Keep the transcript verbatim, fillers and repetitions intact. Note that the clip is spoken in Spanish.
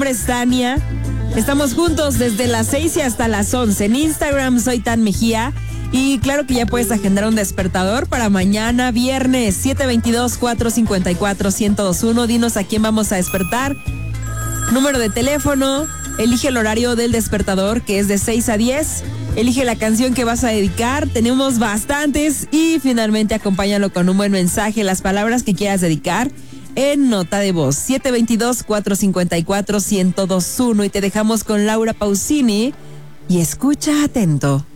nombre es Tania. Estamos juntos desde las seis y hasta las once. En Instagram soy Tan Mejía. Y claro que ya puedes agendar un despertador para mañana, viernes, siete veintidós, cuatrocientos cincuenta y cuatro, ciento veintiuno. Dinos a quién vamos a despertar. Número de teléfono. Elige el horario del despertador, que es de seis a diez. Elige la canción que vas a dedicar. Tenemos bastantes. Y finalmente acompáñalo con un buen mensaje, las palabras que quieras dedicar en nota de voz. siete veintidós, cuatrocientos cincuenta y cuatro, ciento veintiuno. Y te dejamos con Laura Pausini. Y escucha atento.